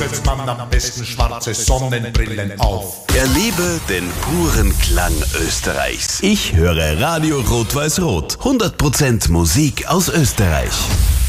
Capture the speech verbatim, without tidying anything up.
setzt man am besten schwarze Sonnenbrillen auf. Erlebe den puren Klang Österreichs. Ich höre Radio Rot-Weiß-Rot. hundert Prozent Musik aus Österreich.